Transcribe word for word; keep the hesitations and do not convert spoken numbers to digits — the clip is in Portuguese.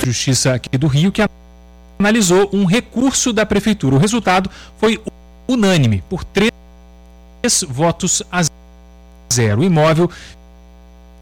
Justiça aqui do Rio, que analisou um recurso da Prefeitura. O resultado foi unânime, por três votos a zero. O imóvel